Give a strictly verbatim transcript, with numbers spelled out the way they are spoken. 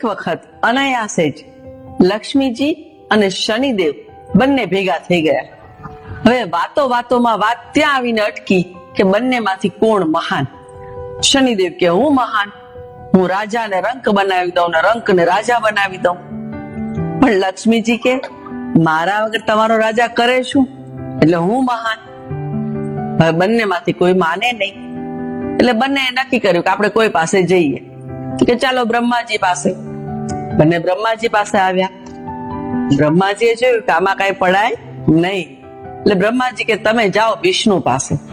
વખત અનાયાસે જ લક્ષ્મીજી અને શનિદેવ બંને ભેગા થઈ ગયા. હવે વાતો વાતોમાં વાત ત્યાં આવીને અટકી કે બંનેમાંથી કોણ મહાન. શનિદેવ કે હું મહાન, હું રાજાને રંક બનાવી દઉં ને રંકને રાજા બનાવી દઉં. પણ લક્ષ્મીજી કે મારા વગર તમારો રાજા કરે શું, એટલે હું મહાન. હવે બંનેમાંથી કોઈ માને નહીં, એટલે બંને નક્કી કર્યું કે આપણે કોઈ પાસે જઈએ. કે ચાલો બ્રહ્માજી પાસે. બંને બ્રહ્માજી પાસે આવ્યા. બ્રહ્માજીએ જોયું કે આમાં કઈ પડાય નહીં, એટલે બ્રહ્માજી કે તમે જાઓ વિષ્ણુ પાસે.